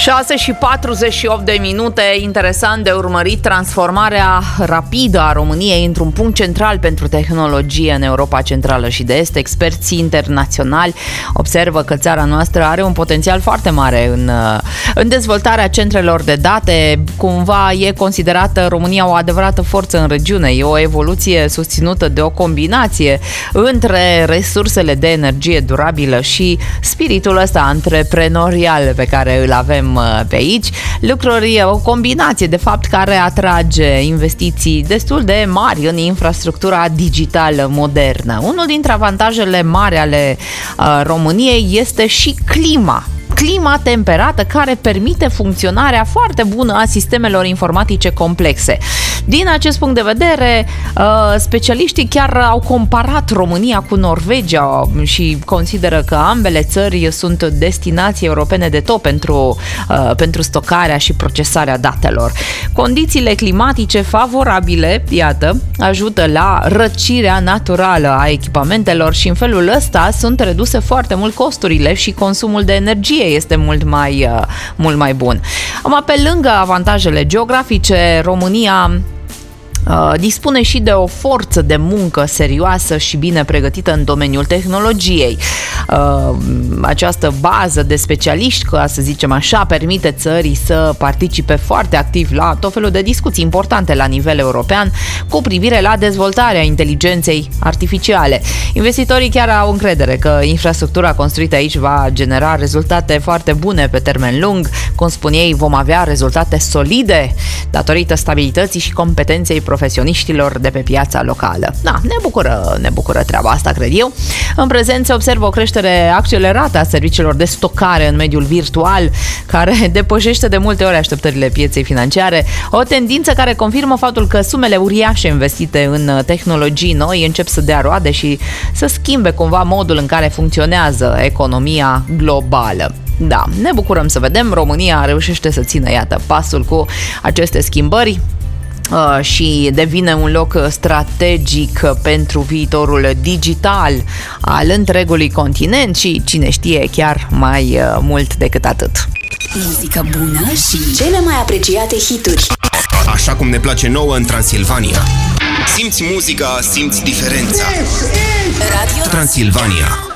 6:48. Interesant de urmărit transformarea rapidă a României într-un punct central pentru tehnologie în Europa Centrală și de Est. Experții internaționali observă că țara noastră are un potențial foarte mare în dezvoltarea centrelor de date. Cumva e considerată România o adevărată forță în regiune. E o evoluție susținută de o combinație între resursele de energie durabilă și spiritul ăsta antreprenorial pe care îl avem pe aici. Lucruri, o combinație de fapt care atrage investiții destul de mari în infrastructura digitală modernă. Unul dintre avantajele mari ale României este și clima temperată, care permite funcționarea foarte bună a sistemelor informatice complexe. Din acest punct de vedere, specialiștii chiar au comparat România cu Norvegia și consideră că ambele țări sunt destinații europene de top pentru stocarea și procesarea datelor. Condițiile climatice favorabile, iată, ajută la răcirea naturală a echipamentelor și în felul ăsta sunt reduse foarte mult costurile și consumul de energie este mult mai bun. Pe lângă avantajele geografice, România dispune și de o forță de muncă serioasă și bine pregătită în domeniul tehnologiei. Această bază de specialiști, ca să zicem așa, permite țării să participe foarte activ la tot felul de discuții importante la nivel european cu privire la dezvoltarea inteligenței artificiale. Investitorii chiar au încredere că infrastructura construită aici va genera rezultate foarte bune pe termen lung. Cum spun ei, vom avea rezultate solide datorită stabilității și competenței profesioniștilor de pe piața locală. Ne bucură treaba asta, cred eu. În prezent se observă o creștere accelerată a serviciilor de stocare în mediul virtual, care depășește de multe ori așteptările pieței financiare, o tendință care confirmă faptul că sumele uriașe investite în tehnologii noi încep să dea roade și să schimbe cumva modul în care funcționează economia globală. Da, ne bucurăm să vedem, România reușește să țină, iată, pasul cu aceste schimbări și devine un loc strategic pentru viitorul digital al întregului continent și, cine știe, chiar mai mult decât atât. Muzică bună și cele mai apreciate hituri. Așa cum ne place nouă în Transilvania. Simți muzica, simți diferența. Radio Transilvania.